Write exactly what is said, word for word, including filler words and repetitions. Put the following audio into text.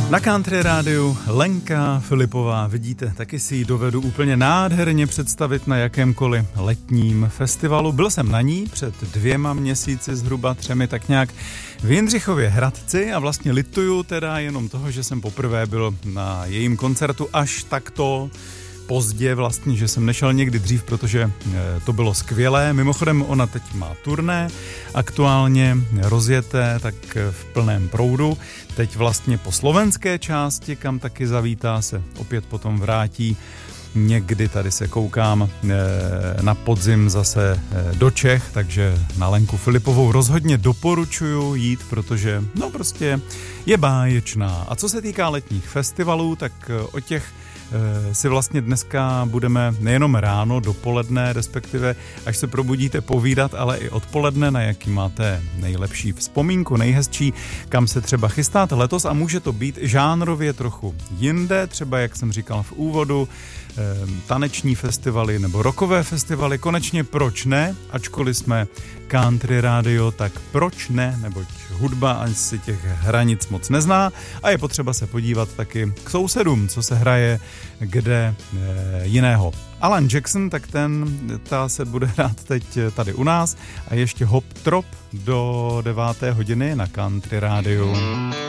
Na Country rádiu Lenka Filipová, vidíte, taky si ji dovedu úplně nádherně představit na jakémkoliv letním festivalu. Byl jsem na ní před dvěma měsíci, zhruba třemi, tak nějak v Jindřichově Hradci a vlastně lituju teda jenom toho, že jsem poprvé byl na jejím koncertu až takto pozdě vlastně, že jsem nešel někdy dřív, protože to bylo skvělé. Mimochodem ona teď má turné, aktuálně rozjeté, tak v plném proudu. Teď vlastně po slovenské části, kam taky zavítá, se opět potom vrátí. Někdy tady se koukám na podzim zase do Čech, takže na Lenku Filipovou rozhodně doporučuju jít, protože no prostě je báječná. A co se týká letních festivalů, tak o těch si vlastně dneska budeme nejenom ráno, dopoledne, respektive až se probudíte povídat, ale i odpoledne, na jaký máte nejlepší vzpomínku, nejhezčí, kam se třeba chystáte letos a může to být žánrově trochu jinde, třeba jak jsem říkal v úvodu, taneční festivaly nebo rockové festivaly, konečně proč ne, ačkoliv jsme country rádio, tak proč ne, neboť hudba ani si těch hranic moc nezná a je potřeba se podívat taky k sousedům, co se hraje kde e, jiného. Alan Jackson, tak ten, ta se bude hrát teď tady u nás a ještě Hop Trop do deváté hodiny na Country rádiu.